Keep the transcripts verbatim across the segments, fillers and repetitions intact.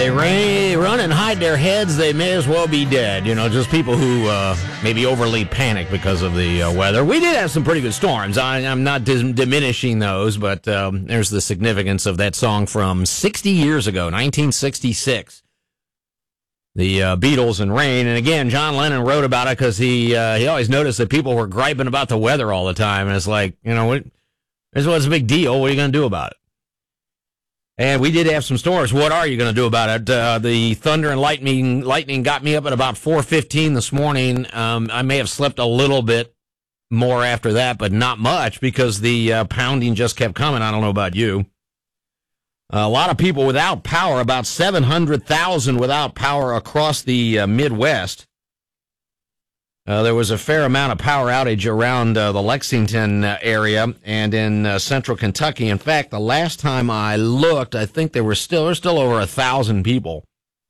they ra- run and hide their heads, they may as well be dead. You know, just people who uh, maybe overly panic because of the uh, weather. We did have some pretty good storms. I, I'm not dis- diminishing those, but um, there's the significance of that song from sixty years ago, nineteen sixty-six. The uh, Beatles and Rain. And again, John Lennon wrote about it because he uh, he always noticed that people were griping about the weather all the time. And it's like, you know, what, this was a big deal. What are you going to do about it? And we did have some storms. What are you going to do about it? Uh, the thunder and lightning lightning got me up at about four fifteen this morning. Um, I may have slept a little bit more after that, but not much because the uh, pounding just kept coming. I don't know about you. A lot of people without power, about seven hundred thousand without power across the uh, Midwest. Uh, there was a fair amount of power outage around uh, the Lexington uh, area and in uh, central Kentucky. In fact, the last time I looked, I think there were still, there were still over a thousand people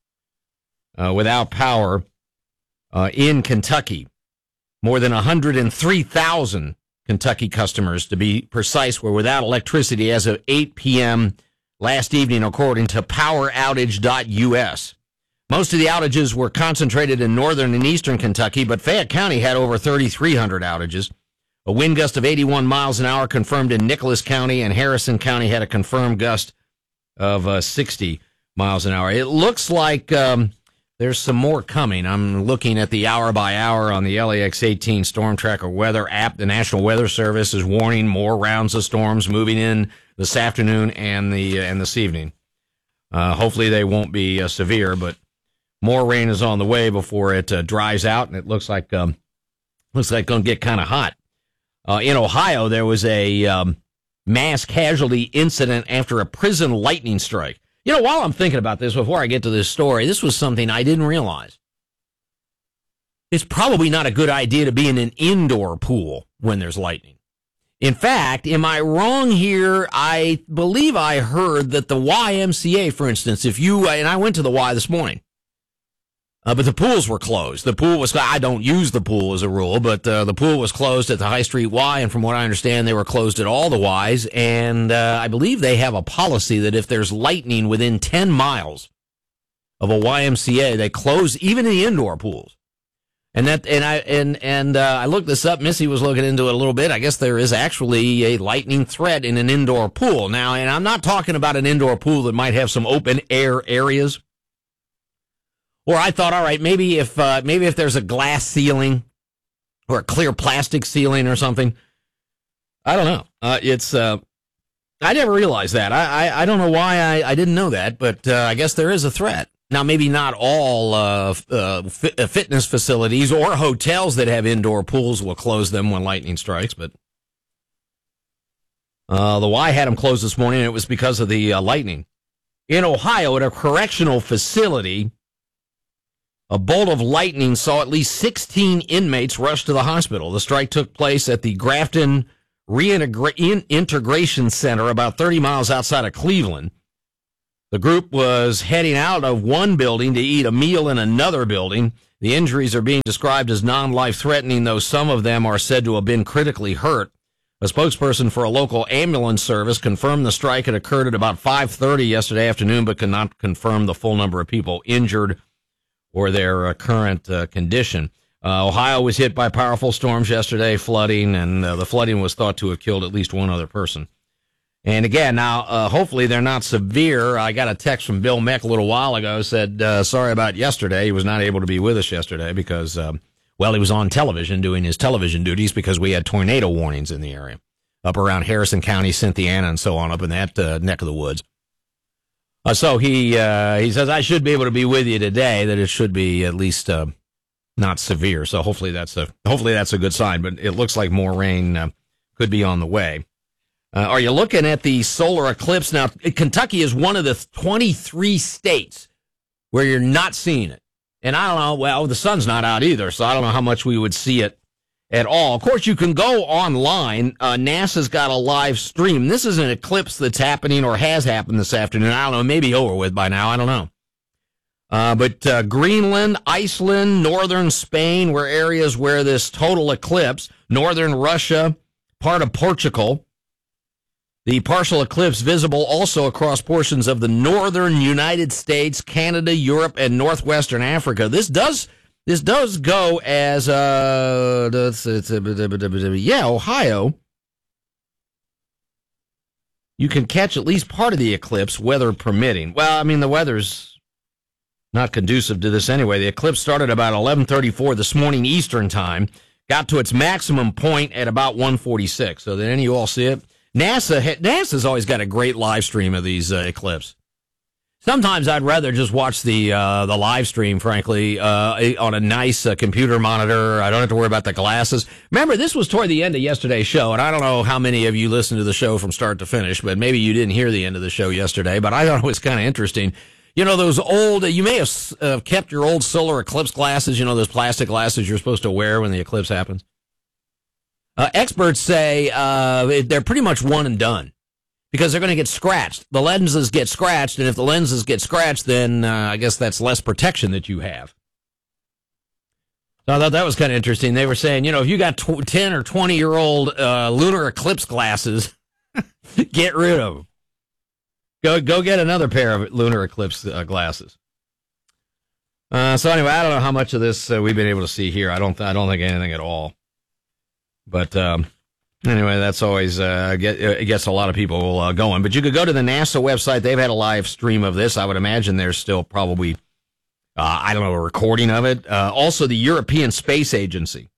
uh, without power uh, in Kentucky. More than one hundred three thousand Kentucky customers, to be precise, were without electricity as of eight p.m. last evening, according to power outage dot U S. Most of the outages were concentrated in northern and eastern Kentucky, but Fayette County had over thirty-three hundred outages. A wind gust of eighty-one miles an hour confirmed in Nicholas County, and Harrison County had a confirmed gust of uh, sixty miles an hour. It looks like um, there's some more coming. I'm looking at the hour by hour on the L A X eighteen Storm Tracker weather app. The National Weather Service is warning more rounds of storms moving in this afternoon and the uh, and this evening. Uh, hopefully they won't be uh, severe, but more rain is on the way before it uh, dries out, and it looks like um, looks like it's going to get kind of hot. Uh, in Ohio, there was a um, mass casualty incident after a prison lightning strike. You know, while I'm thinking about this, before I get to this story, this was something I didn't realize. It's probably not a good idea to be in an indoor pool when there's lightning. In fact, am I wrong here? I believe I heard that the Y M C A, for instance, if you, and I went to the Y this morning, Uh, but the pools were closed. The pool was, I don't use the pool as a rule, but uh, the pool was closed at the High Street Y, and from what I understand, they were closed at all the Ys, and uh, I believe they have a policy that if there's lightning within ten miles of a Y M C A, they close even the indoor pools. And that, and I, and, and uh, I looked this up. Missy was looking into it a little bit. I guess there is actually a lightning threat in an indoor pool. Now, and I'm not talking about an indoor pool that might have some open air areas. Or I thought, all right, maybe if uh, maybe if there's a glass ceiling or a clear plastic ceiling or something. I don't know. Uh, it's uh, I never realized that. I, I, I don't know why I, I didn't know that, but uh, I guess there is a threat. Now, maybe not all uh, uh, f- fitness facilities or hotels that have indoor pools will close them when lightning strikes, but uh, the Y had them closed this morning, and it was because of the uh, lightning. In Ohio, at a correctional facility, a bolt of lightning saw at least sixteen inmates rush to the hospital. The strike took place at the Grafton Reintegration Center, about thirty miles outside of Cleveland. The group was heading out of one building to eat a meal in another building. The injuries are being described as non-life-threatening, though some of them are said to have been critically hurt. A spokesperson for a local ambulance service confirmed the strike had occurred at about five thirty yesterday afternoon, but could not confirm the full number of people injured or their uh, current uh, condition. Uh, Ohio was hit by powerful storms yesterday, flooding, and uh, the flooding was thought to have killed at least one other person. And again, now, uh, hopefully they're not severe. I got a text from Bill Meck a little while ago, said, uh, sorry about yesterday. He was not able to be with us yesterday because, um, well, he was on television doing his television duties because we had tornado warnings in the area up around Harrison County, Cynthiana, and so on, up in that uh, neck of the woods. Uh, so he uh, he says, I should be able to be with you today, that it should be at least uh, not severe. So hopefully that's a hopefully that's a good sign. But it looks like more rain uh, could be on the way. Uh, are you looking at the solar eclipse? Now, Kentucky is one of the twenty-three states where you're not seeing it. And I don't know, well, the sun's not out either, so I don't know how much we would see it at all. Of course, you can go online. Uh, NASA's got a live stream. This is an eclipse that's happening or has happened this afternoon. I don't know, maybe over with by now. I don't know. Uh, but uh, Greenland, Iceland, northern Spain were areas where this total eclipse, northern Russia, part of Portugal. The partial eclipse visible also across portions of the northern United States, Canada, Europe, and northwestern Africa. This does this does go as uh yeah, Ohio. You can catch at least part of the eclipse, weather permitting. Well, I mean, the weather's not conducive to this anyway. The eclipse started about eleven thirty-four this morning Eastern time, got to its maximum point at about one forty-six. So did any of you all see it? NASA, NASA's always got a great live stream of these uh, eclipses. Sometimes I'd rather just watch the uh, the live stream, frankly, uh, on a nice uh, computer monitor. I don't have to worry about the glasses. Remember, this was toward the end of yesterday's show, and I don't know how many of you listened to the show from start to finish, but maybe you didn't hear the end of the show yesterday, but I thought it was kind of interesting. You know, those old, you may have uh, kept your old solar eclipse glasses, you know, those plastic glasses you're supposed to wear when the eclipse happens. Uh, experts say uh, they're pretty much one and done because they're going to get scratched. The lenses get scratched, and if the lenses get scratched, then uh, I guess that's less protection that you have. So I thought that was kind of interesting. They were saying, you know, if you got tw- ten or twenty-year-old uh, lunar eclipse glasses, get rid of them. Go, go get another pair of lunar eclipse uh, glasses. Uh, so anyway, I don't know how much of this uh, we've been able to see here. I don't, th- I don't think anything at all. But um, anyway, that's always uh, get, it gets a lot of people uh, going. But you could go to the NASA website. They've had a live stream of this. I would imagine there's still probably, uh, I don't know, a recording of it. Uh, also, the European Space Agency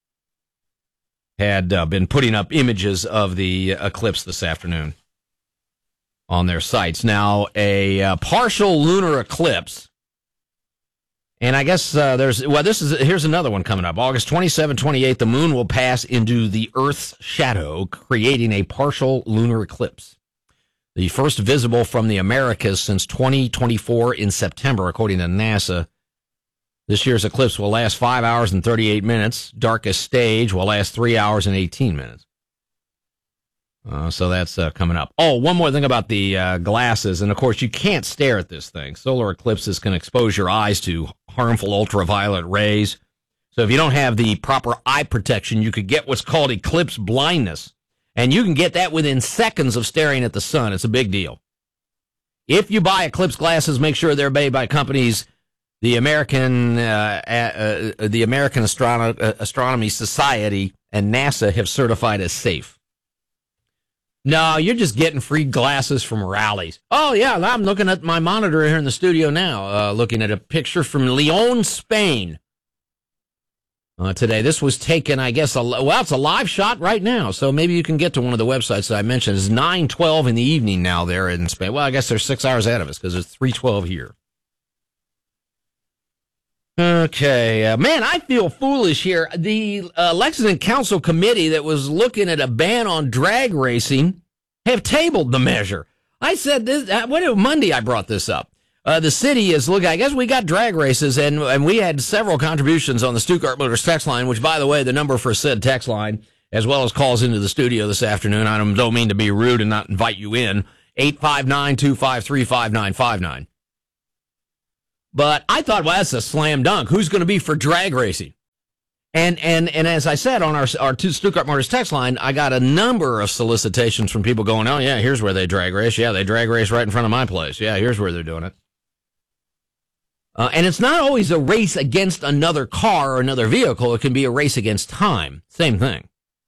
had uh, been putting up images of the eclipse this afternoon on their sites. Now, a uh, partial lunar eclipse. And I guess uh, there's, well, this is, here's another one coming up. August twenty-seventh, twenty-eighth, the moon will pass into the Earth's shadow, creating a partial lunar eclipse. The first visible from the Americas since twenty twenty-four in September, according to NASA. This year's eclipse will last five hours and thirty-eight minutes. Darkest stage will last three hours and eighteen minutes. Uh, so that's uh, coming up. Oh, one more thing about the uh, glasses. And, of course, you can't stare at this thing. Solar eclipses can expose your eyes to harmful ultraviolet rays. So if you don't have the proper eye protection, you could get what's called eclipse blindness. And you can get that within seconds of staring at the sun. It's a big deal. If you buy eclipse glasses, make sure they're made by companies the American uh, uh, the American Astrono- uh, Astronomy Society and NASA have certified as safe. No, you're just getting free glasses from rallies. Oh, yeah, I'm looking at my monitor here in the studio now, uh, looking at a picture from Leon, Spain. Uh, today, this was taken, I guess, a, well, it's a live shot right now, so maybe you can get to one of the websites that I mentioned. It's nine twelve in the evening now there in Spain. Well, I guess they're six hours ahead of us because it's three twelve here. Okay, uh, man, I feel foolish here. The uh, Lexington Council Committee that was looking at a ban on drag racing have tabled the measure. I said this, uh, what, Monday I brought this up. Uh, the city is looking, I guess we got drag races, and, and we had several contributions on the Stuttgart Motors text line, which, by the way, the number for said text line, as well as calls into the studio this afternoon, I don't mean to be rude and not invite you in, eight five nine, two five three, five nine five nine. But I thought, well, that's a slam dunk. Who's going to be for drag racing? And and and as I said on our our two Stuttgart Motors text line, I got a number of solicitations from people going, oh, yeah, here's where they drag race. Yeah, they drag race right in front of my place. Yeah, here's where they're doing it. Uh, and it's not always a race against another car or another vehicle. It can be a race against time. Same thing.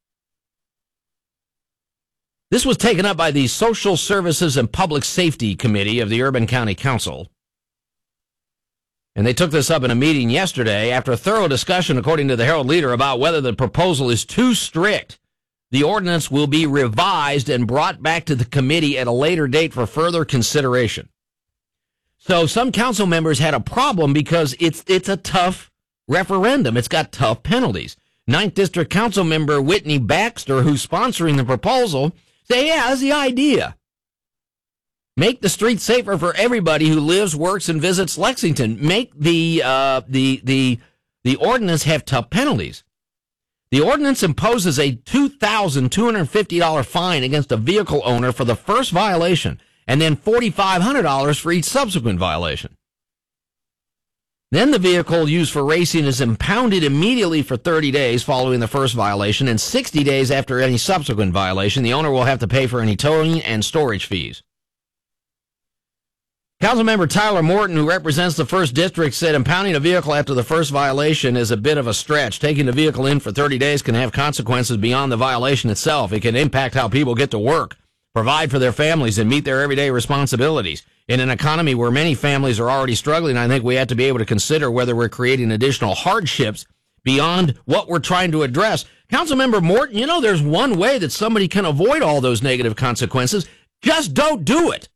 This was taken up by the Social Services and Public Safety Committee of the Urban County Council. And they took this up in a meeting yesterday after a thorough discussion, according to the Herald Leader, about whether the proposal is too strict. The ordinance will be revised and brought back to the committee at a later date for further consideration. So some council members had a problem because it's it's a tough referendum. It's got tough penalties. Ninth District Council member Whitney Baxter, who's sponsoring the proposal, said, yeah, that's the idea. Make the streets safer for everybody who lives, works, and visits Lexington. Make the uh, the the the ordinance have tough penalties. The ordinance imposes a two thousand two hundred fifty dollars fine against a vehicle owner for the first violation, and then four thousand five hundred dollars for each subsequent violation. Then the vehicle used for racing is impounded immediately for thirty days following the first violation, and sixty days after any subsequent violation. The owner will have to pay for any towing and storage fees. Councilmember Tyler Morton, who represents the first District, said impounding a vehicle after the first violation is a bit of a stretch. Taking the vehicle in for thirty days can have consequences beyond the violation itself. It can impact how people get to work, provide for their families, and meet their everyday responsibilities. In an economy where many families are already struggling, I think we have to be able to consider whether we're creating additional hardships beyond what we're trying to address. Councilmember Morton, you know, there's one way that somebody can avoid all those negative consequences. Just don't do it.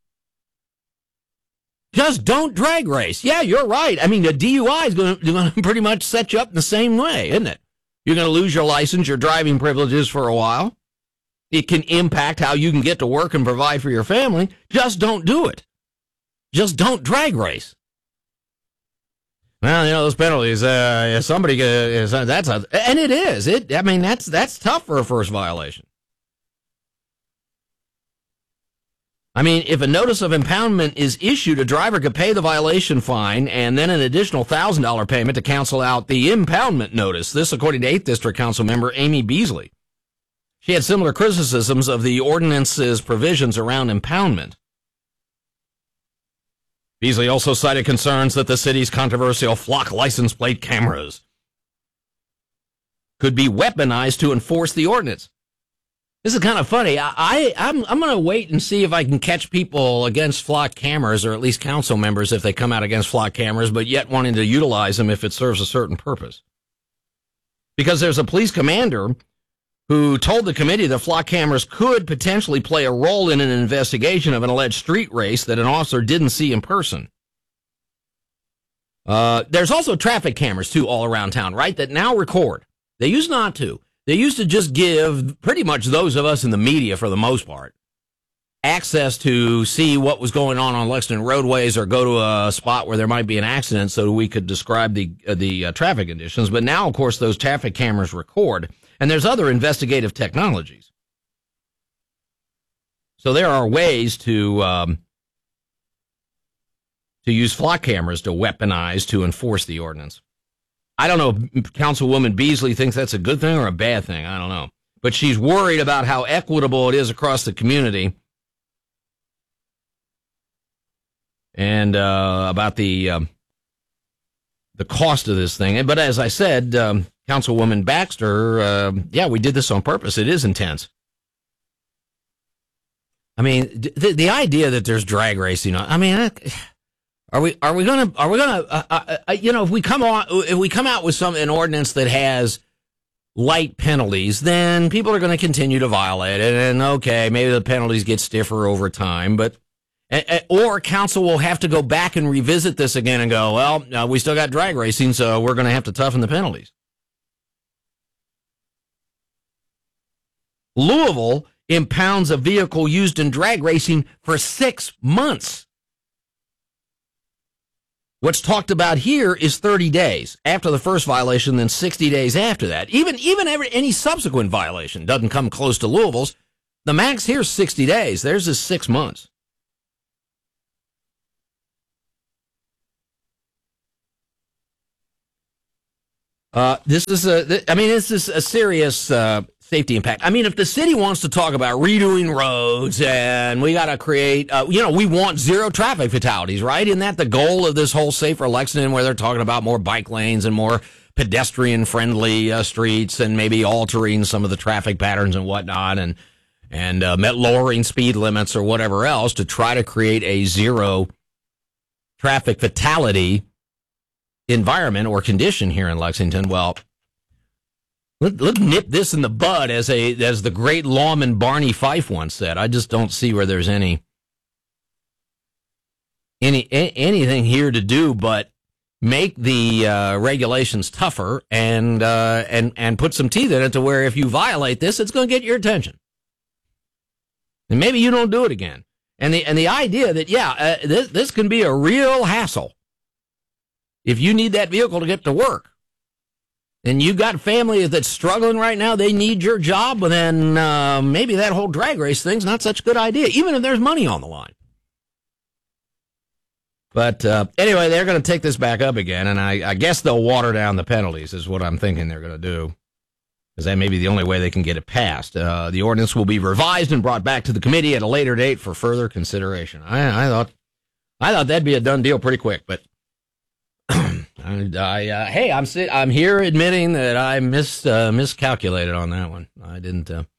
Just don't drag race. Yeah, you're right. I mean, the D U I is going to pretty much set you up in the same way, isn't it? You're going to lose your license, your driving privileges for a while. It can impact how you can get to work and provide for your family. Just don't do it. Just don't drag race. Well, you know, those penalties, uh, somebody, uh, that's a, and it is. It, I mean, that's, that's tough for a first violation. I mean, if a notice of impoundment is issued, a driver could pay the violation fine and then an additional one thousand dollars payment to cancel out the impoundment notice. This, according to eighth District Council member Amy Beasley. She had similar criticisms of the ordinance's provisions around impoundment. Beasley also cited concerns that the city's controversial flock license plate cameras could be weaponized to enforce the ordinance. This is kind of funny. I, I I'm I'm going to wait and see if I can catch people against flock cameras, or at least council members if they come out against flock cameras, but yet wanting to utilize them if it serves a certain purpose. Because there's a police commander who told the committee that flock cameras could potentially play a role in an investigation of an alleged street race that an officer didn't see in person. Uh, there's also traffic cameras, too, all around town, right, that now record. They used not to. They used to just give pretty much those of us in the media, for the most part, access to see what was going on on Lexington roadways or go to a spot where there might be an accident so we could describe the uh, the uh, traffic conditions. But now, of course, those traffic cameras record, and there's other investigative technologies. So there are ways to um, to use flock cameras to weaponize to enforce the ordinance. I don't know if Councilwoman Beasley thinks that's a good thing or a bad thing. I don't know. But she's worried about how equitable it is across the community and uh, about the um, the cost of this thing. But as I said, um, Councilwoman Baxter, uh, yeah, we did this on purpose. It is intense. I mean, the, the idea that there's drag racing, I mean, Are we are we gonna are we gonna uh, uh, uh, you know if we come on if we come out with some an ordinance that has light penalties, then people are going to continue to violate it, and okay, maybe the penalties get stiffer over time, but uh, or council will have to go back and revisit this again and go, well, uh, we still got drag racing, so we're going to have to toughen the penalties. Louisville impounds a vehicle used in drag racing for six months. What's talked about here is thirty days after the first violation, then sixty days after that. Even even every, any subsequent violation doesn't come close to Louisville's. The max here is sixty days. Theirs is six months. Uh, this is a, I mean, this is a serious uh, safety impact. I mean, if the city wants to talk about redoing roads and we got to create, uh, you know, we want zero traffic fatalities, right? Isn't that the goal of this whole Safer Lexington, where they're talking about more bike lanes and more pedestrian-friendly uh, streets and maybe altering some of the traffic patterns and whatnot, and and uh, lowering speed limits or whatever else to try to create a zero traffic fatality environment or condition here in Lexington? Well, let, let's nip this in the bud, as a as the great lawman Barney Fife once said. I just don't see where there's any any a, anything here to do but make the uh, regulations tougher and uh, and and put some teeth in it to where if you violate this, it's going to get your attention, and maybe you don't do it again. And the and the idea that yeah, uh, this this can be a real hassle. If you need that vehicle to get to work, and you got family that's struggling right now, they need your job, well, then uh, maybe that whole drag race thing's not such a good idea, even if there's money on the line. But uh, anyway, they're going to take this back up again, and I, I guess they'll water down the penalties is what I'm thinking they're going to do, because that may be the only way they can get it passed. Uh, the ordinance will be revised and brought back to the committee at a later date for further consideration. I, I thought I thought that'd be a done deal pretty quick, but I, I uh, hey, I'm I'm here admitting that I mis uh, miscalculated on that one. I didn't. Uh,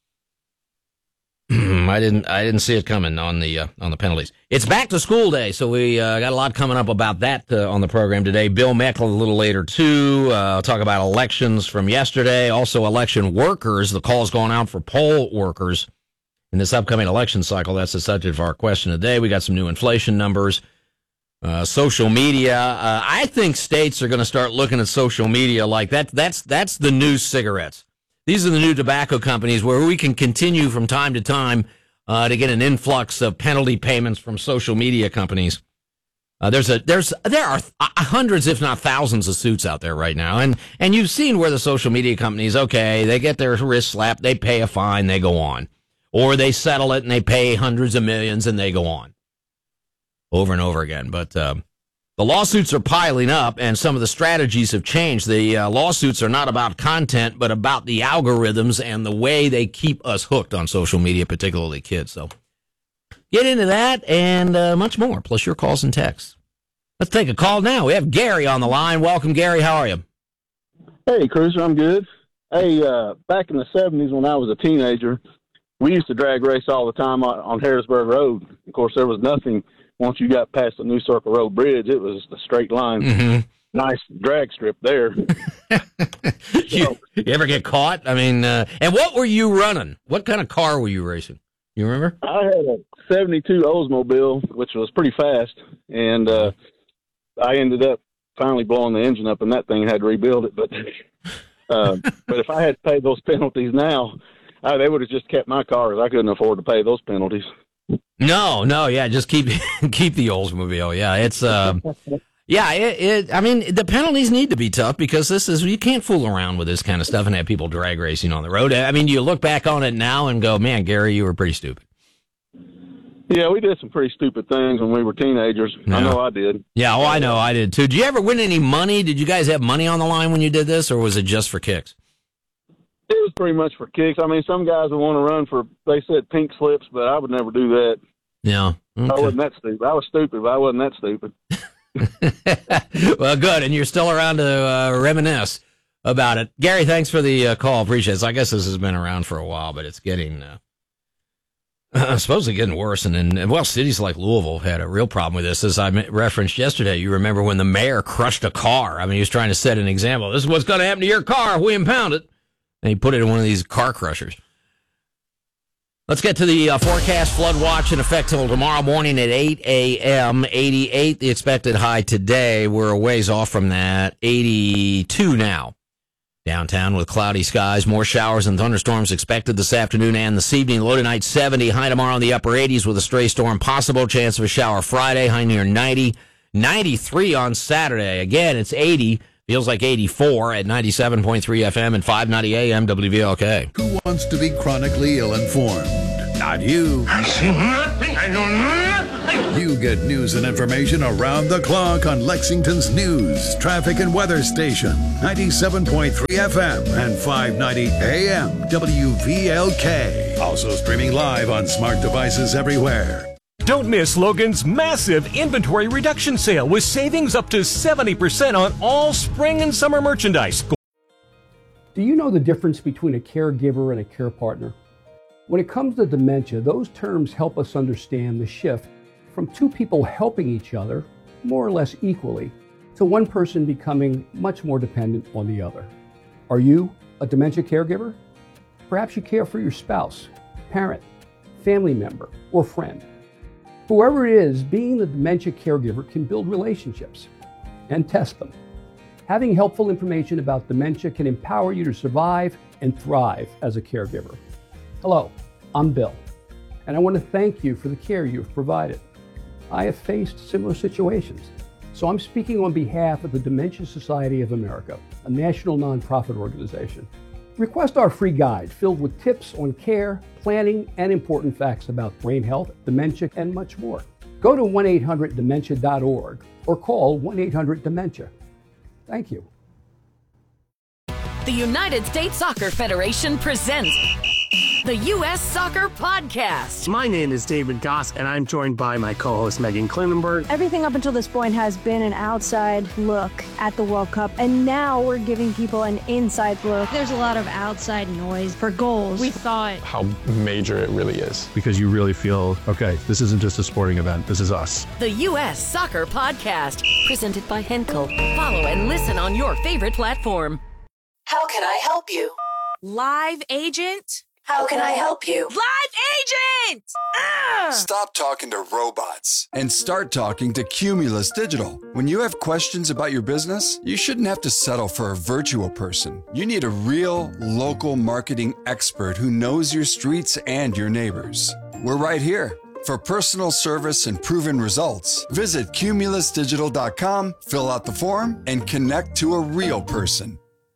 I didn't. I didn't see it coming on the uh, on the penalties. It's back to school day, so we uh, got a lot coming up about that uh, on the program today. Bill Meckle a little later too. Uh, I'll talk about elections from yesterday. Also, election workers. The call's going out for poll workers in this upcoming election cycle. That's the subject of our question today. We got some new inflation numbers. Uh, social media. Uh, I think states are going to start looking at social media like that. That's that's the new cigarettes. These are the new tobacco companies where we can continue from time to time uh, to get an influx of penalty payments from social media companies. Uh, there's a there's there are th- hundreds, if not thousands, of suits out there right now, and and you've seen where the social media companies, okay, they get their wrist slapped, they pay a fine, they go on, or they settle it and they pay hundreds of millions and they go on, over and over again. But um, the lawsuits are piling up, and some of the strategies have changed. The uh, lawsuits are not about content, but about the algorithms and the way they keep us hooked on social media, particularly kids. So get into that and uh, much more, plus your calls and texts. Let's take a call now. We have Gary on the line. Welcome, Gary. How are you? Hey, Cruiser. I'm good. Hey, uh, back in the seventies when I was a teenager, we used to drag race all the time on, on Harrisburg Road. Of course, there was nothing. Once you got past the New Circle Road Bridge, it was a straight line. Mm-hmm. Nice drag strip there. you, you ever get caught? I mean, uh, and what were you running? What kind of car were you racing? You remember? I had a seventy-two Oldsmobile, which was pretty fast, and uh, I ended up finally blowing the engine up, and that thing had to rebuild it. But uh, but if I had to pay those penalties now, I, they would have just kept my cars. I couldn't afford to pay those penalties. No, no, yeah, just keep keep the Oldsmobile. Yeah, it's uh, yeah, it, it. I mean, the penalties need to be tough because this is you can't fool around with this kind of stuff and have people drag racing on the road. I mean, you look back on it now and go, man, Gary, you were pretty stupid. Yeah, we did some pretty stupid things when we were teenagers. Yeah. I know I did. Yeah, oh, I know I did too. Did you ever win any money? Did you guys have money on the line when you did this, or was it just for kicks? It was pretty much for kicks. I mean, some guys would want to run for, they said pink slips, but I would never do that. Yeah. Okay. I wasn't that stupid. I was stupid, but I wasn't that stupid. Well, good. And you're still around to uh, reminisce about it. Gary, thanks for the uh, call. Appreciate it. So I guess this has been around for a while, but it's getting, uh, uh, supposedly getting worse. And then, well, cities like Louisville had a real problem with this. As I referenced yesterday, you remember when the mayor crushed a car. I mean, he was trying to set an example. This is what's going to happen to your car if we impound it. And he put it in one of these car crushers. Let's get to the uh, forecast. Flood watch in effect till tomorrow morning at eight a.m. eighty-eight, the expected high today. We're a ways off from that. eighty-two now. Downtown with cloudy skies. More showers and thunderstorms expected this afternoon and this evening. Low tonight seventy. High tomorrow in the upper eighties with a stray storm possible. Chance of a shower Friday. High near ninety. ninety-three on Saturday. Again, it's eighty. Feels like eighty-four at ninety-seven point three F M and five ninety A M W V L K. Who wants to be chronically ill-informed? Not you. I see nothing. I know nothing. You get news and information around the clock on Lexington's news, traffic, and weather station. ninety-seven point three F M and five ninety A M W V L K. Also streaming live on smart devices everywhere. Don't miss Logan's massive inventory reduction sale with savings up to seventy percent on all spring and summer merchandise. Do you know the difference between a caregiver and a care partner? When it comes to dementia, those terms help us understand the shift from two people helping each other, more or less equally, to one person becoming much more dependent on the other. Are you a dementia caregiver? Perhaps you care for your spouse, parent, family member, or friend. Whoever it is, being the dementia caregiver can build relationships and test them. Having helpful information about dementia can empower you to survive and thrive as a caregiver. Hello, I'm Bill, and I want to thank you for the care you've provided. I have faced similar situations, so I'm speaking on behalf of the Dementia Society of America, a national nonprofit organization. Request our free guide filled with tips on care, planning, and important facts about brain health, dementia, and much more. Go to one eight hundred dementia dot org or call one eight hundred dementia. Thank you. The United States Soccer Federation presents the U S Soccer Podcast. My name is David Goss, and I'm joined by my co-host Megan Klinenberg. Everything up until this point has been an outside look at the World Cup, and now we're giving people an inside look. There's a lot of outside noise for goals. We thought how major it really is. Because you really feel, okay, this isn't just a sporting event, this is us. The U S Soccer Podcast, presented by Henkel. Follow and listen on your favorite platform. How can I help you? Live agent? How can I help you? Live agent! Ah! Stop talking to robots and start talking to Cumulus Digital. When you have questions about your business, you shouldn't have to settle for a virtual person. You need a real, local marketing expert who knows your streets and your neighbors. We're right here. For personal service and proven results, visit cumulus digital dot com, fill out the form, and connect to a real person.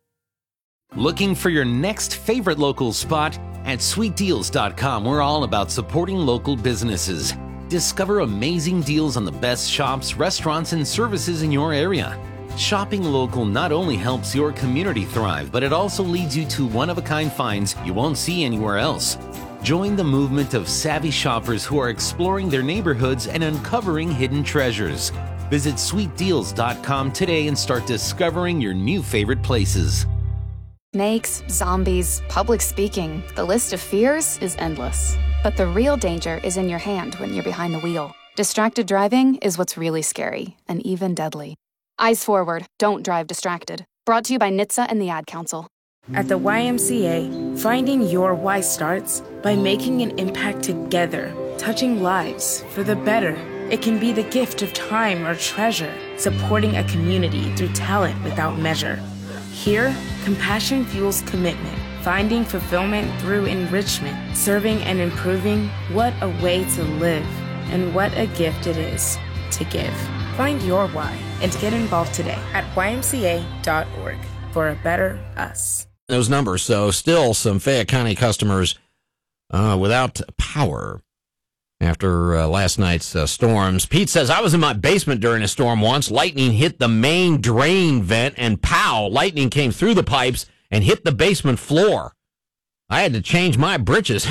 Looking for your next favorite local spot? At sweet deals dot com, we're all about supporting local businesses. Discover amazing deals on the best shops, restaurants, and services in your area. Shopping local not only helps your community thrive, but it also leads you to one-of-a-kind finds you won't see anywhere else. Join the movement of savvy shoppers who are exploring their neighborhoods and uncovering hidden treasures. Visit sweet deals dot com today and start discovering your new favorite places. Snakes, zombies, public speaking, the list of fears is endless. But the real danger is in your hand when you're behind the wheel. Distracted driving is what's really scary, and even deadly. Eyes forward, don't drive distracted. Brought to you by N H T S A and the Ad Council. At the Y M C A, finding your why starts by making an impact together, touching lives for the better. It can be the gift of time or treasure, supporting a community through talent without measure. Here, compassion fuels commitment, finding fulfillment through enrichment, serving and improving. What a way to live, and what a gift it is to give. Find your why and get involved today at y m c a dot org for a better us. Those numbers, so still some Fayette County customers uh, without power after uh, last night's uh, storms. Pete says, I was in my basement during a storm once. Lightning hit the main drain vent, and pow, lightning came through the pipes and hit the basement floor. I had to change my britches.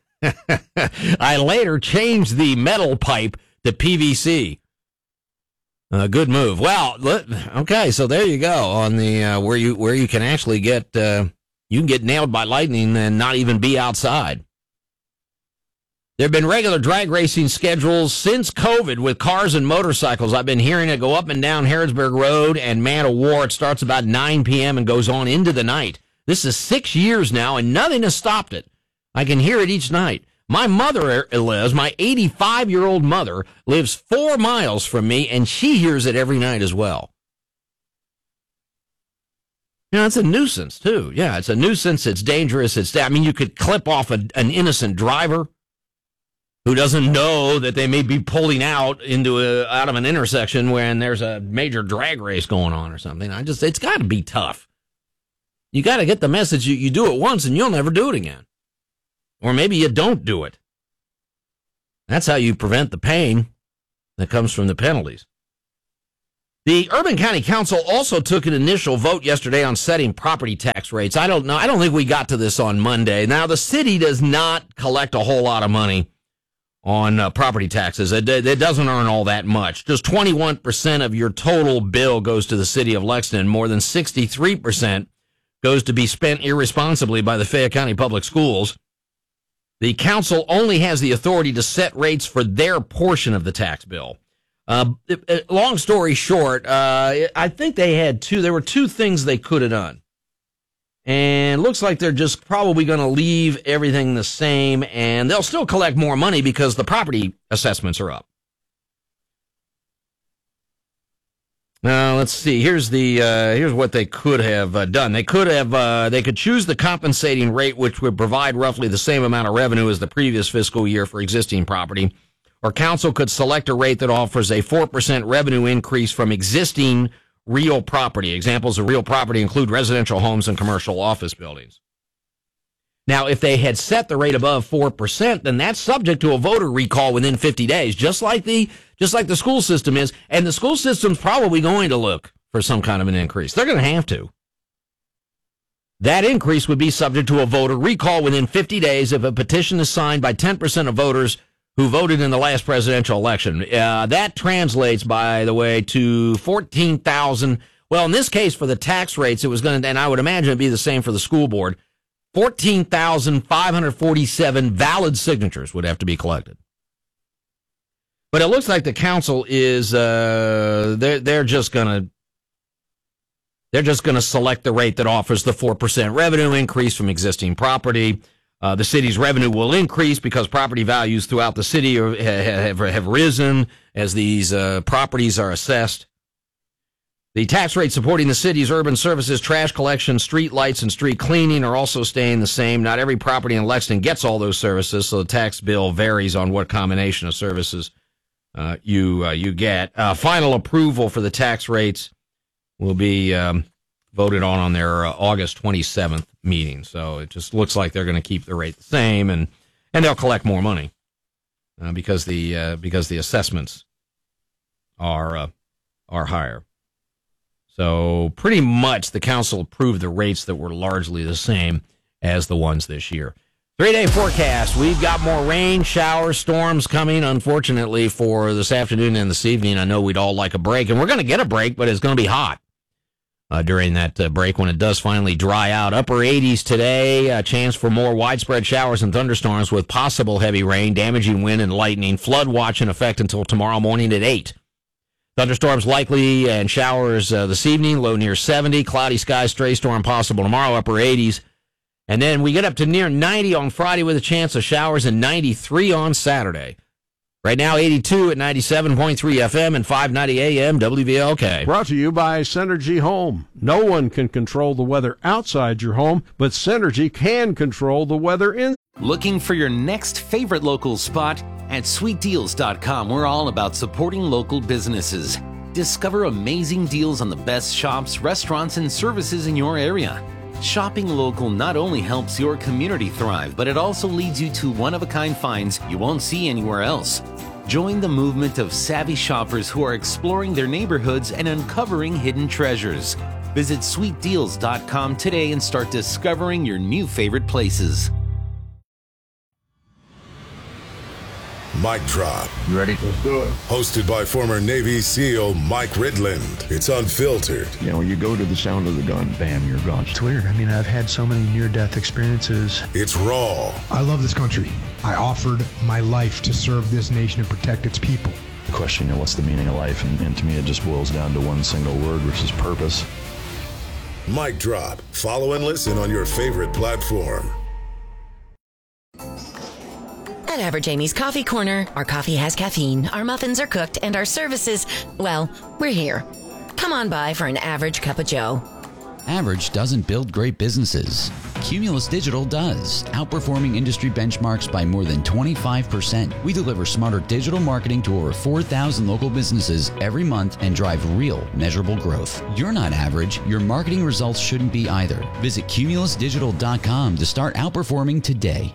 I later changed the metal pipe to P V C. Uh, good move. Well, okay, so there you go on the uh, where you where you can actually get uh, you can get nailed by lightning and not even be outside. There have been regular drag racing schedules since COVID with cars and motorcycles. I've been hearing it go up and down Harrodsburg Road and Man of War. It starts about nine p.m. and goes on into the night. This is six years now, and nothing has stopped it. I can hear it each night. My mother lives, my eighty-five-year-old mother, lives four miles from me, and she hears it every night as well. You know, it's a nuisance, too. Yeah, it's a nuisance. It's dangerous. It's, I mean, you could clip off a, an innocent driver who doesn't know that they may be pulling out into a, out of an intersection when there's a major drag race going on or something. I just, it's got to be tough. You got to get the message. You, you do it once and you'll never do it again. Or maybe you don't do it. That's how you prevent the pain that comes from the penalties. The Urban County Council also took an initial vote yesterday on setting property tax rates. I don't know. I don't think we got to this on Monday. Now, the city does not collect a whole lot of money on uh, property taxes. It, it doesn't earn all that much. Just twenty-one percent of your total bill goes to the city of Lexington. More than sixty-three percent goes to be spent irresponsibly by the Fayette County Public Schools. The council only has the authority to set rates for their portion of the tax bill. Uh, long story short, uh, I think they had two, there were two things they could have done. And it looks like they're just probably going to leave everything the same, and they'll still collect more money because the property assessments are up. Now, let's see. Here's the uh, here's what they could have uh, done. They could have uh, they could choose the compensating rate, which would provide roughly the same amount of revenue as the previous fiscal year for existing property. Or council could select a rate that offers a four percent revenue increase from existing real property. Examples of real property include residential homes and commercial office buildings. Now, if they had set the rate above four percent, then that's subject to a voter recall within fifty days, just like the just like the school system is. And the school system's probably going to look for some kind of an increase. They're going to have to. That increase would be subject to a voter recall within fifty days if a petition is signed by ten percent of voters who voted in the last presidential election. Uh, that translates, by the way, to fourteen thousand. Well, in this case, for the tax rates, it was going to, and I would imagine it'd be the same for the school board. fourteen thousand five hundred forty-seven valid signatures would have to be collected. But it looks like the council is, uh, they're, they're just going to, they're just going to select the rate that offers the four percent revenue increase from existing property. Uh, the city's revenue will increase because property values throughout the city are, have, have risen as these uh, properties are assessed. The tax rates supporting the city's urban services, trash collection, street lights, and street cleaning are also staying the same. Not every property in Lexington gets all those services, so the tax bill varies on what combination of services uh, you uh, you get. Uh, final approval for the tax rates will be um, voted on on their uh, August twenty-seventh meeting. So it just looks like they're going to keep the rate the same, and, and they'll collect more money uh, because the uh, because the assessments are uh, are higher. So pretty much the council approved the rates that were largely the same as the ones this year. Three-day forecast. We've got more rain, showers, storms coming, unfortunately, for this afternoon and this evening. I know we'd all like a break, and we're going to get a break, but it's going to be hot uh, during that uh, break when it does finally dry out. Upper eighties today, a chance for more widespread showers and thunderstorms with possible heavy rain, damaging wind and lightning. Flood watch in effect until tomorrow morning at eight. Thunderstorms likely and showers uh, this evening, low near seventy. Cloudy skies, stray storm possible tomorrow, upper eighties. And then we get up to near ninety on Friday with a chance of showers and ninety-three on Saturday. Right now, eighty-two at ninety-seven point three F M and five ninety A M W V L K. Brought to you by Synergy Home. No one can control the weather outside your home, but Synergy can control the weather in. Looking for your next favorite local spot? At sweet deals dot com, we're all about supporting local businesses. Discover amazing deals on the best shops, restaurants, and services in your area. Shopping local not only helps your community thrive, but it also leads you to one-of-a-kind finds you won't see anywhere else. Join the movement of savvy shoppers who are exploring their neighborhoods and uncovering hidden treasures. Visit sweet deals dot com today and start discovering your new favorite places. Mic Drop. You ready? Let's do it. Hosted by former Navy SEAL Mike Ridland. It's unfiltered. You know, you go to the sound of the gun, bam, you're gone. It's weird. I mean, I've had so many near-death experiences. It's raw. I love this country. I offered my life to serve this nation and protect its people. The question, you know, what's the meaning of life? And, and to me, it just boils down to one single word, which is purpose. Mic Drop. Follow and listen on your favorite platform. At Average Amy's Coffee Corner, our coffee has caffeine, our muffins are cooked, and our services, well, we're here. Come on by for an average cup of joe. Average doesn't build great businesses. Cumulus Digital does, outperforming industry benchmarks by more than twenty-five percent. We deliver smarter digital marketing to over four thousand local businesses every month and drive real, measurable growth. You're not average. Your marketing results shouldn't be either. Visit cumulus digital dot com to start outperforming today.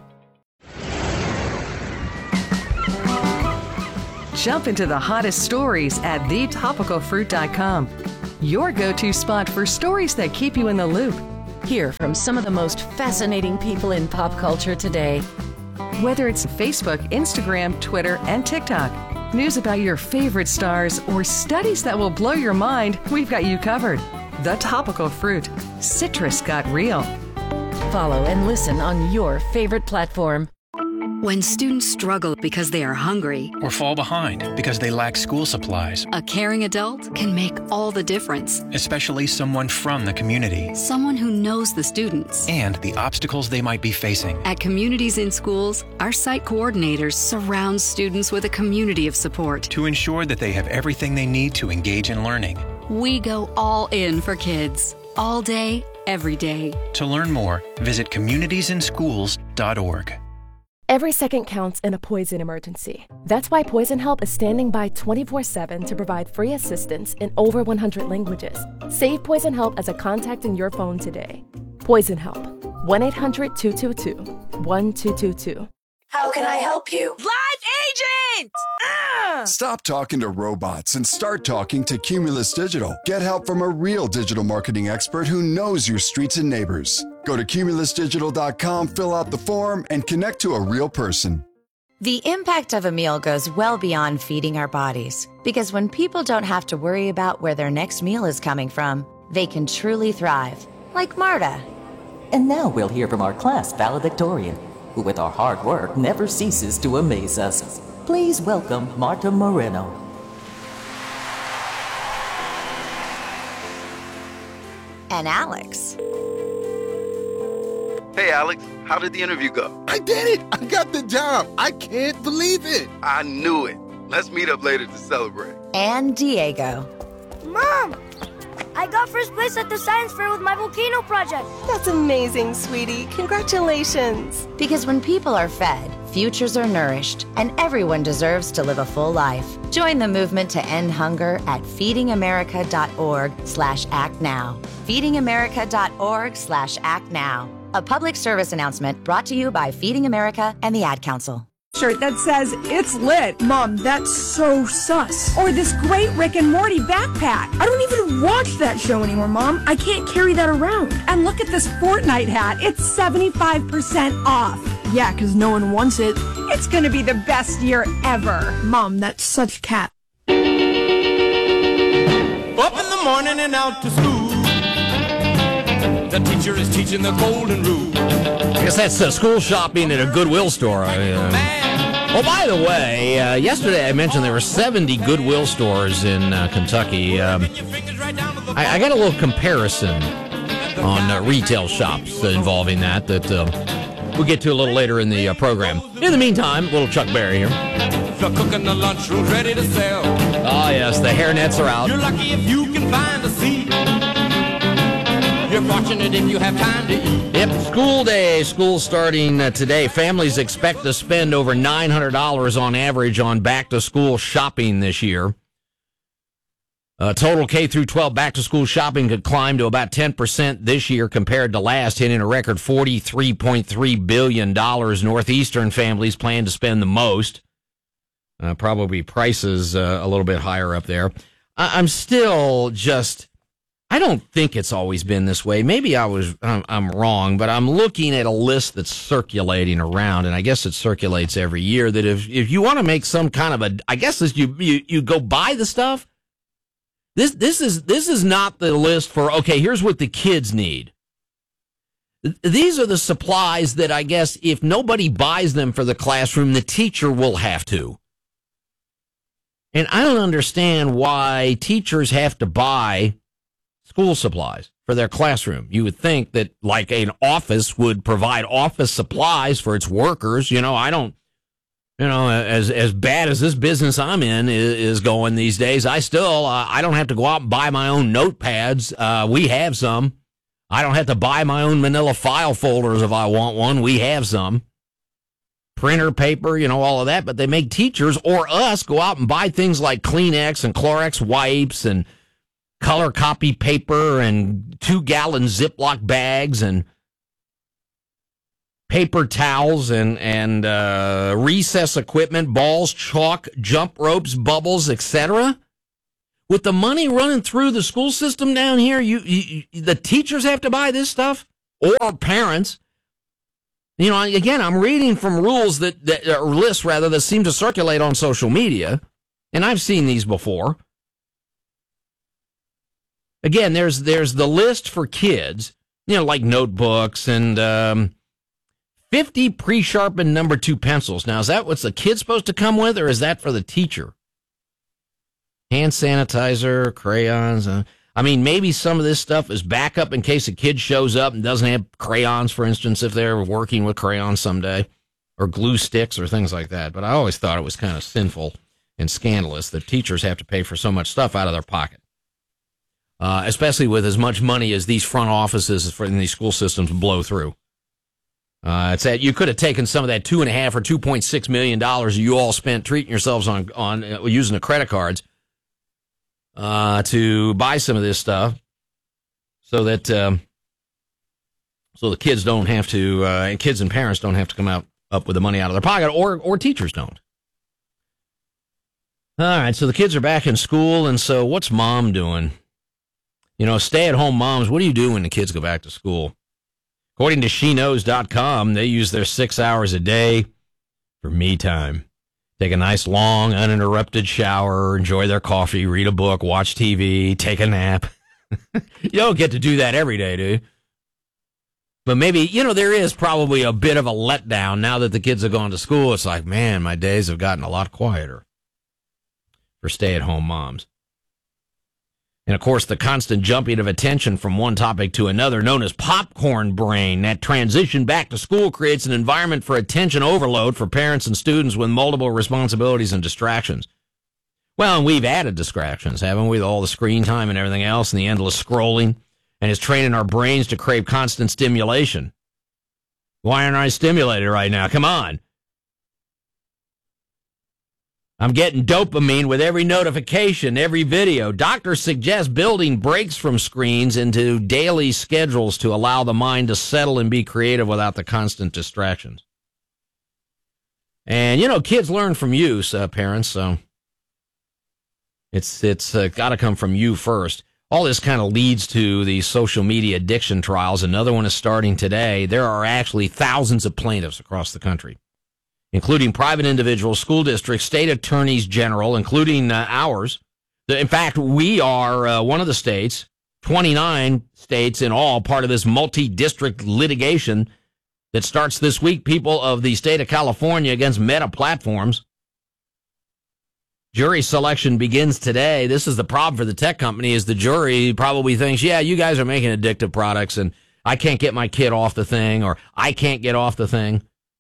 Jump into the hottest stories at the topical fruit dot com. Your go-to spot for stories that keep you in the loop. Hear from some of the most fascinating people in pop culture today. Whether it's Facebook, Instagram, Twitter, and TikTok, news about your favorite stars, or studies that will blow your mind, we've got you covered. The Topical Fruit. Citrus got real. Follow and listen on your favorite platform. When students struggle because they are hungry or fall behind because they lack school supplies, a caring adult can make all the difference. Especially someone from the community. Someone who knows the students and the obstacles they might be facing. At Communities in Schools, our site coordinators surround students with a community of support to ensure that they have everything they need to engage in learning. We go all in for kids, all day, every day. To learn more, visit communities in schools dot org. Every second counts in a poison emergency. That's why Poison Help is standing by twenty-four seven to provide free assistance in over one hundred languages. Save Poison Help as a contact in your phone today. Poison Help. one eight hundred two two two one two two two. How can I help you? Live agent! Ah! Stop talking to robots and start talking to Cumulus Digital. Get help from a real digital marketing expert who knows your streets and neighbors. Go to cumulus digital dot com, fill out the form, and connect to a real person. The impact of a meal goes well beyond feeding our bodies, because when people don't have to worry about where their next meal is coming from, they can truly thrive, like Marta. And now we'll hear from our class valedictorian, who with our hard work never ceases to amaze us. Please welcome Marta Moreno. And Alex. Hey, Alex, how did the interview go? I did it! I got the job! I can't believe it! I knew it. Let's meet up later to celebrate. And Diego. Mom! I got first place at the science fair with my volcano project. That's amazing, sweetie. Congratulations. Because when people are fed, futures are nourished, and everyone deserves to live a full life. Join the movement to end hunger at feedingamerica.org slash act now. feedingamerica.org slash act now. A public service announcement brought to you by Feeding America and the Ad Council. Shirt that says, "It's lit." Mom, that's so sus. Or this great Rick and Morty backpack. I don't even watch that show anymore, Mom. I can't carry that around. And look at this Fortnite hat. It's seventy-five percent off. Yeah, because no one wants it. It's going to be the best year ever. Mom, that's such cat. Up in the morning and out to school. The teacher is teaching the golden rule. I guess that's uh, school shopping at a Goodwill store. Uh, oh, by the way, uh, yesterday I mentioned there were seventy Goodwill stores in uh, Kentucky. Um, I, I got a little comparison on uh, retail shops uh, involving that that uh, we'll get to a little later in the uh, program. In the meantime, little Chuck Berry here. The cook in the lunchroom's ready to sell. Oh, yes, the hairnets are out. You're lucky if you can find a seat. You're fortunate if you have time to eat. Yep, school day. School starting uh, today. Families expect to spend over nine hundred dollars on average on back-to-school shopping this year. Uh, total K through twelve back-to-school shopping could climb to about ten percent this year compared to last, hitting a record forty-three point three billion dollars. Northeastern families plan to spend the most. Uh, probably prices uh, a little bit higher up there. I- I'm still just... I don't think it's always been this way. Maybe I was I'm, I'm wrong, but I'm looking at a list that's circulating around, and I guess it circulates every year. That if if you want to make some kind of a, I guess this, you you you go buy the stuff. This this is this is not the list for okay. Here's what the kids need. These are the supplies that I guess if nobody buys them for the classroom, the teacher will have to. And I don't understand why teachers have to buy school supplies for their classroom. You would think that like an office would provide office supplies for its workers. You know, I don't, you know, as as bad as this business I'm in is, is going these days, I still, uh, I don't have to go out and buy my own notepads. Uh, we have some. I don't have to buy my own manila file folders if I want one. We have some. Printer paper, you know, all of that. But they make teachers or us go out and buy things like Kleenex and Clorox wipes and color copy paper and two-gallon Ziploc bags and paper towels and, and uh, recess equipment, balls, chalk, jump ropes, bubbles, et cetera. With the money running through the school system down here, you, you, the teachers have to buy this stuff or parents. You know, again, I'm reading from rules that, that or lists, rather, that seem to circulate on social media, and I've seen these before. Again, there's there's the list for kids, you know, like notebooks and um, fifty pre-sharpened number two pencils. Now, is that what's the kid supposed to come with, or is that for the teacher? Hand sanitizer, crayons. Uh, I mean, maybe some of this stuff is backup in case a kid shows up and doesn't have crayons, for instance, if they're working with crayons someday, or glue sticks or things like that. But I always thought it was kind of sinful and scandalous that teachers have to pay for so much stuff out of their pocket. Uh, especially with as much money as these front offices for in these school systems blow through. Uh, it's that you could have taken some of that two and a half or two point six million dollars you all spent treating yourselves on on uh, using the credit cards uh, to buy some of this stuff, so that um, So the kids don't have to, uh, and kids and parents don't have to come out up with the money out of their pocket, or or teachers don't. All right, so the kids are back in school, and so what's mom doing? You know, stay-at-home moms, what do you do when the kids go back to school? According to she knows dot com, they use their six hours a day for me time. Take a nice, long, uninterrupted shower, enjoy their coffee, read a book, watch T V, take a nap. You don't get to do that every day, do you? But maybe, you know, there is probably a bit of a letdown now that the kids have gone to school. It's like, man, my days have gotten a lot quieter for stay-at-home moms. And, of course, the constant jumping of attention from one topic to another, known as popcorn brain, that transition back to school creates an environment for attention overload for parents and students with multiple responsibilities and distractions. Well, and we've added distractions, haven't we, with all the screen time and everything else and the endless scrolling, and it's training our brains to crave constant stimulation. Why aren't I stimulated right now? Come on. I'm getting dopamine with every notification, every video. Doctors suggest building breaks from screens into daily schedules to allow the mind to settle and be creative without the constant distractions. And, you know, kids learn from you, uh, parents, so it's it's uh, got to come from you first. All this kind of leads to the social media addiction trials. Another one is starting today. There are actually thousands of plaintiffs across the country, including private individuals, school districts, state attorneys general, including uh, ours. In fact, we are uh, one of the states, twenty-nine states in all, part of this multi-district litigation that starts this week. People of the state of California against Meta Platforms. Jury selection begins today. This is the problem for the tech company, is the jury probably thinks, yeah, you guys are making addictive products, and I can't get my kid off the thing, or I can't get off the thing.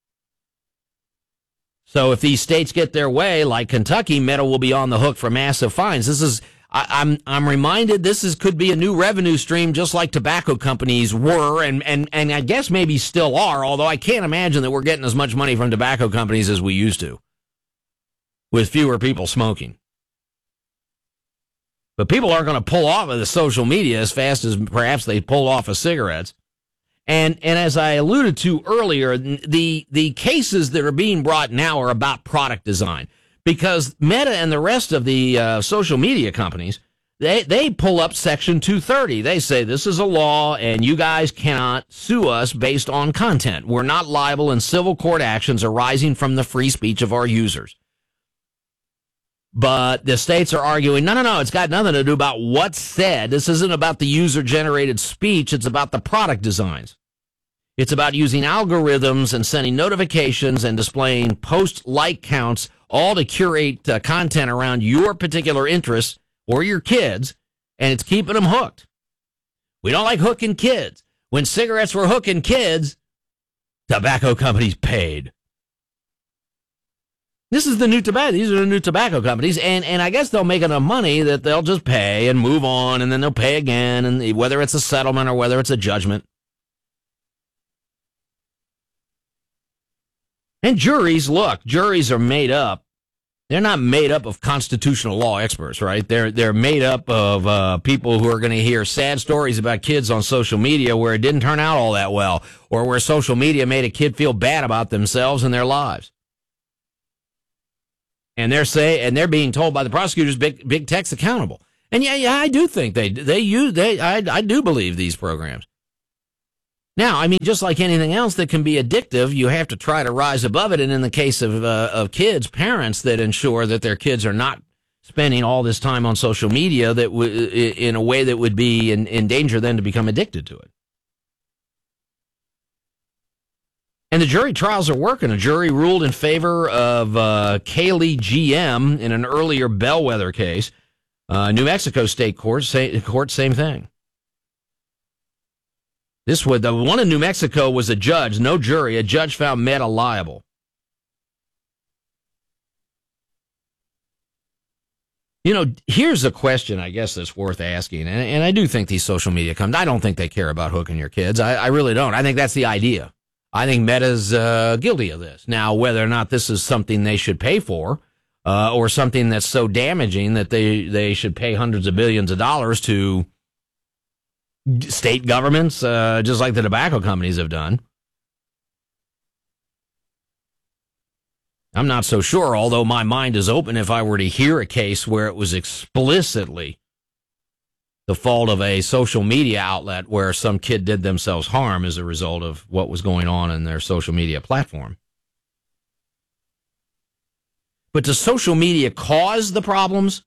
So if these states get their way, like Kentucky, Meta will be on the hook for massive fines. This is, I, I'm I'm reminded, this is could be a new revenue stream, just like tobacco companies were, and, and, and I guess maybe still are, although I can't imagine that we're getting as much money from tobacco companies as we used to, with fewer people smoking. But people aren't going to pull off of the social media as fast as perhaps they pulled off of cigarettes. And and as I alluded to earlier, the the cases that are being brought now are about product design, because Meta and the rest of the uh, social media companies, they they pull up Section two thirty. They say this is a law and you guys cannot sue us based on content. We're not liable in civil court actions arising from the free speech of our users. But the states are arguing, no, no, no, it's got nothing to do about what's said. This isn't about the user-generated speech. It's about the product designs. It's about using algorithms and sending notifications and displaying post-like counts, all to curate uh, content around your particular interests or your kids, and it's keeping them hooked. We don't like hooking kids. When cigarettes were hooking kids, tobacco companies paid. This is the new tobacco. These are the new tobacco companies, and, and I guess they'll make enough money that they'll just pay and move on, and then they'll pay again, and whether it's a settlement or whether it's a judgment. And juries, look, juries are made up. They're not made up of constitutional law experts, right? They're they're made up of uh, people who are going to hear sad stories about kids on social media where it didn't turn out all that well, or where social media made a kid feel bad about themselves and their lives. And they're say, and they're being told by the prosecutors, big big tech's accountable. And yeah, yeah, I do think they they use they I I do believe these programs. Now, I mean, just like anything else that can be addictive, you have to try to rise above it. And in the case of uh, of kids, parents that ensure that their kids are not spending all this time on social media that w- in a way that would be in, in danger then to become addicted to it. And the jury trials are working. A jury ruled in favor of uh, Kaylee G M in an earlier bellwether case. Uh, New Mexico State Court, say, court, same thing. This was the one in New Mexico was a judge, no jury. A judge found Meta liable. You know, here's a question I guess that's worth asking, and, and I do think these social media companies, I don't think they care about hooking your kids. I, I really don't. I think that's the idea. I think Meta's uh, guilty of this. Now, whether or not this is something they should pay for, uh, or something that's so damaging that they, they should pay hundreds of billions of dollars to state governments, uh, just like the tobacco companies have done. I'm not so sure, although my mind is open if I were to hear a case where it was explicitly the fault of a social media outlet where some kid did themselves harm as a result of what was going on in their social media platform. But does social media cause the problems?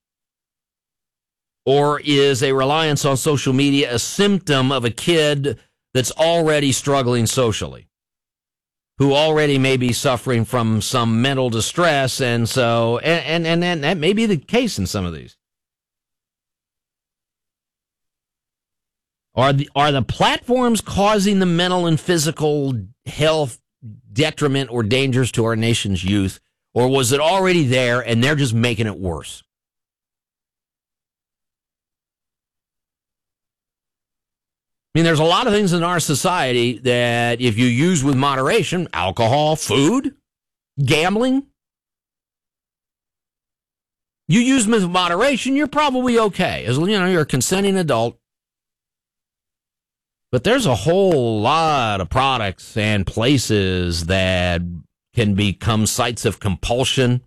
Or is a reliance on social media a symptom of a kid that's already struggling socially, who already may be suffering from some mental distress, and so, and, and, and that may be the case in some of these. Are the, are the platforms causing the mental and physical health detriment or dangers to our nation's youth, or was it already there and they're just making it worse? I mean, there's a lot of things in our society that if you use with moderation, alcohol, food, gambling, you use them with moderation, you're probably okay. As you know, you're a consenting adult. But there's a whole lot of products and places that can become sites of compulsion,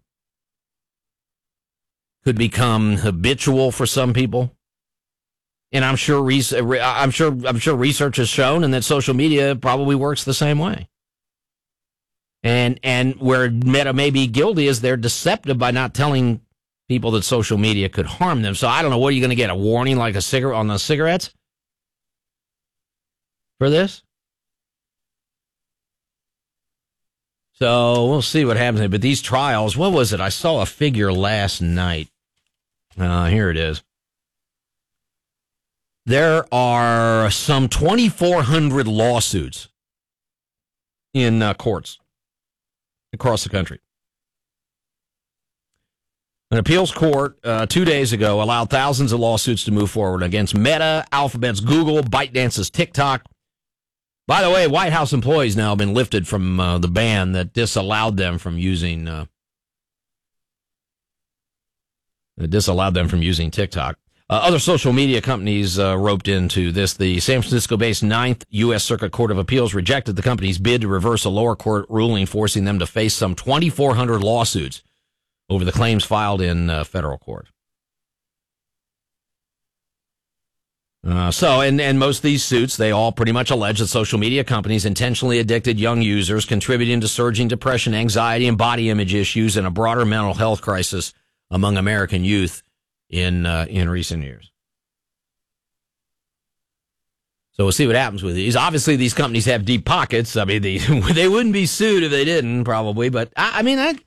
could become habitual for some people. And I'm sure, I'm sure, I'm sure research has shown, and that social media probably works the same way. And and where Meta may be guilty is they're deceptive by not telling people that social media could harm them. So I don't know, what are you going to get, a warning like a cigarette on the cigarettes for this? So we'll see what happens. But these trials, what was it? I saw a figure last night. Uh, here it is. There are some twenty-four hundred lawsuits in uh, courts across the country. An appeals court uh, two days ago allowed thousands of lawsuits to move forward against Meta, Alphabet's Google, ByteDance's TikTok. By the way, White House employees now have been lifted from uh, the ban that disallowed them from using uh, that disallowed them from using TikTok. Uh, other social media companies uh, roped into this. The San Francisco-based Ninth U S Circuit Court of Appeals rejected the company's bid to reverse a lower court ruling, forcing them to face some twenty-four hundred lawsuits over the claims filed in uh, federal court. Uh, so, and, and most of these suits, they all pretty much allege that social media companies intentionally addicted young users, contributing to surging depression, anxiety, and body image issues, and a broader mental health crisis among American youth in uh, in recent years. So we'll see what happens with these. Obviously, these companies have deep pockets. I mean, they, they wouldn't be sued if they didn't, probably. But I, I mean, I,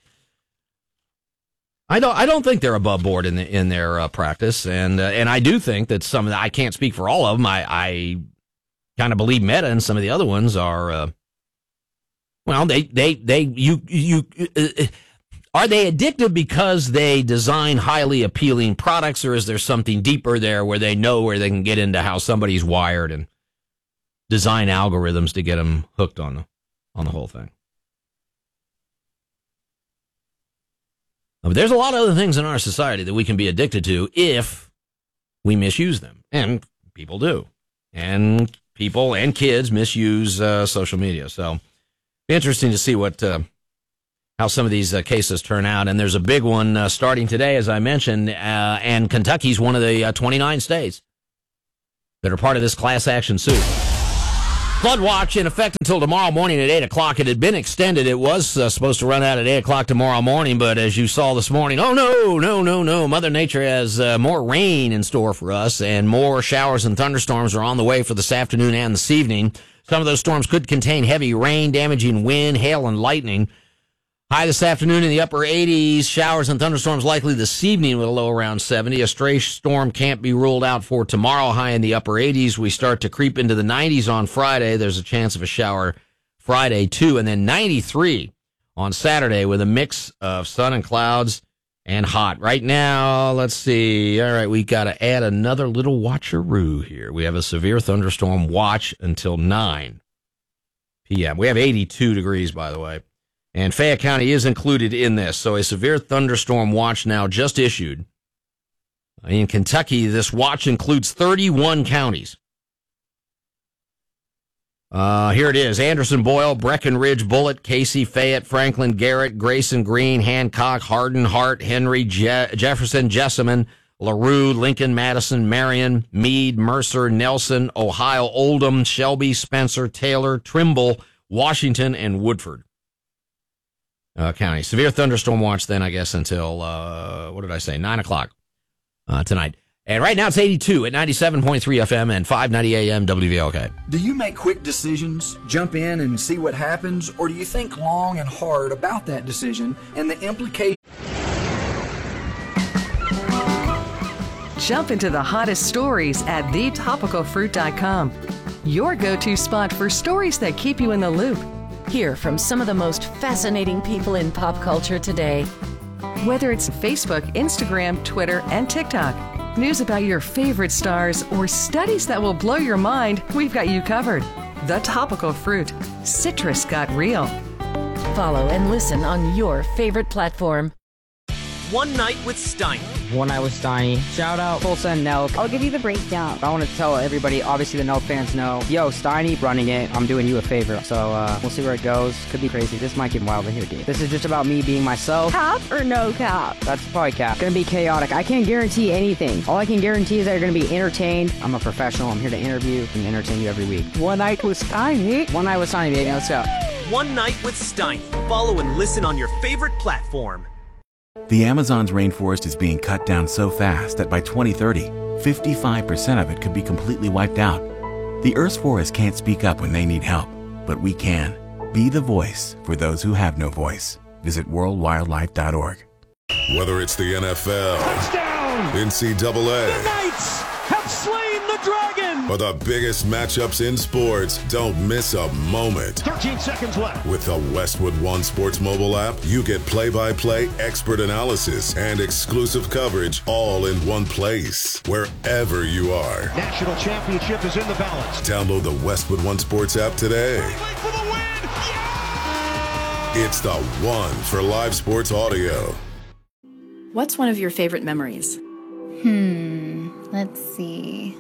I don't I don't think they're above board in the, in their uh, practice, and uh, and I do think that some of the, I can't speak for all of them. I, I kind of believe Meta and some of the other ones are. Uh, well, they they they you you. Uh, Are they addictive because they design highly appealing products, or is there something deeper there where they know where they can get into how somebody's wired and design algorithms to get them hooked on the, on the whole thing? But there's a lot of other things in our society that we can be addicted to if we misuse them, and people do, and people and kids misuse uh, social media. So, interesting to see what. Uh, how some of these uh, cases turn out. And there's a big one uh, starting today, as I mentioned, uh, and Kentucky's one of the uh, twenty-nine states that are part of this class action suit. Flood watch in effect until tomorrow morning at eight o'clock. It had been extended. It was uh, supposed to run out at eight o'clock tomorrow morning, but as you saw this morning, oh, no, no, no, no. Mother Nature has uh, more rain in store for us, and more showers and thunderstorms are on the way for this afternoon and this evening. Some of those storms could contain heavy rain, damaging wind, hail, and lightning. High this afternoon in the upper eighties. Showers and thunderstorms likely this evening with a low around seventy. A stray storm can't be ruled out for tomorrow. High in the upper eighties. We start to creep into the nineties on Friday. There's a chance of a shower Friday, too. And then ninety-three on Saturday with a mix of sun and clouds and hot. Right now, let's see. All right, we got to add another little watcheroo here. We have a severe thunderstorm watch until nine p.m. We have eighty-two degrees, by the way. And Fayette County is included in this. So a severe thunderstorm watch now just issued. In Kentucky, this watch includes thirty-one counties. Uh, here it is. Anderson, Boyle, Breckenridge, Bullitt, Casey, Fayette, Franklin, Garrett, Grayson, Green, Hancock, Hardin, Hart, Henry, Je- Jefferson, Jessamine, LaRue, Lincoln, Madison, Marion, Meade, Mercer, Nelson, Ohio, Oldham, Shelby, Spencer, Taylor, Trimble, Washington, and Woodford uh, County. Severe thunderstorm watch then, I guess, until, uh, what did I say, nine o'clock uh, tonight. And right now it's eighty-two at ninety-seven point three F M and five ninety A M W V L K. Do you make quick decisions, jump in and see what happens, or do you think long and hard about that decision and the implications? Jump into the hottest stories at the topical fruit dot com. Your go-to spot for stories that keep you in the loop. Hear from some of the most fascinating people in pop culture today. Whether it's Facebook, Instagram, Twitter, and TikTok, news about your favorite stars, or studies that will blow your mind, we've got you covered. The Topical Fruit. Citrus got real. Follow and listen on your favorite platform. One Night with Steiny. One Night with Steiny. Shout out Tulsa and Nelk. I'll give you the breakdown. I want to tell everybody, obviously the Nelk fans know, yo, Steiny running it. I'm doing you a favor. So uh, we'll see where it goes. Could be crazy. This might get wild in here, dude. This is just about me being myself. Cap or no cap? That's probably cap. Gonna be chaotic. I can't guarantee anything. All I can guarantee is that you're gonna be entertained. I'm a professional. I'm here to interview and entertain you every week. One Night with Steiny. One Night with Steiny, baby. Let's go. One Night with Steiny. Follow and listen on your favorite platform. The Amazon's rainforest is being cut down so fast that by twenty thirty, fifty-five percent of it could be completely wiped out. The Earth's forests can't speak up when they need help, but we can. Be the voice for those who have no voice. Visit world wildlife dot org. Whether it's the N F L, touchdown, N C double A, the Knights have slain the dragon, or the biggest matchups in sports, don't miss a moment. thirteen seconds left. With the Westwood One Sports mobile app, you get play-by-play expert analysis and exclusive coverage all in one place, wherever you are. National championship is in the balance. Download the Westwood One Sports app today. For the win. Yeah! It's the one for live sports audio. What's one of your favorite memories? Hmm, let's see.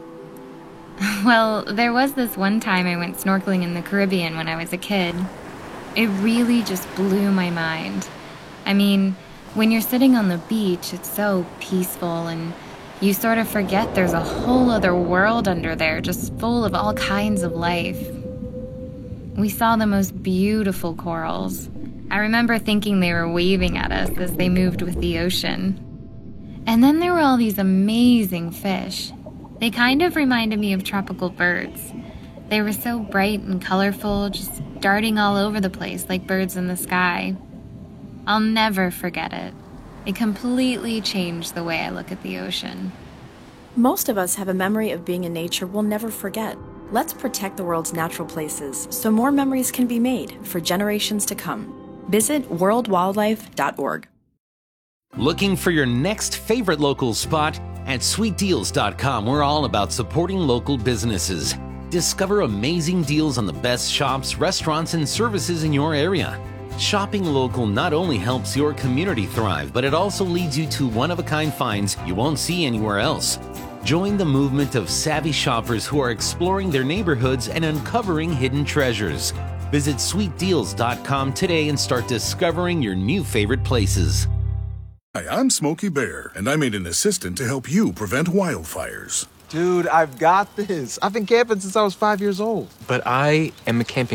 Well, there was this one time I went snorkeling in the Caribbean when I was a kid. It really just blew my mind. I mean, when you're sitting on the beach, it's so peaceful and you sort of forget there's a whole other world under there just full of all kinds of life. We saw the most beautiful corals. I remember thinking they were waving at us as they moved with the ocean. And then there were all these amazing fish. They kind of reminded me of tropical birds. They were so bright and colorful, just darting all over the place like birds in the sky. I'll never forget it. It completely changed the way I look at the ocean. Most of us have a memory of being in nature we'll never forget. Let's protect the world's natural places so more memories can be made for generations to come. Visit world wildlife dot org. Looking for your next favorite local spot? At sweet deals dot com, we're all about supporting local businesses. Discover amazing deals on the best shops, restaurants, and services in your area. Shopping local not only helps your community thrive, but it also leads you to one-of-a-kind finds you won't see anywhere else. Join the movement of savvy shoppers who are exploring their neighborhoods and uncovering hidden treasures. Visit sweet deals dot com today and start discovering your new favorite places. Hi, I'm Smokey Bear, and I made an assistant to help you prevent wildfires. Dude, I've got this. I've been camping since I was five years old. But I am a camping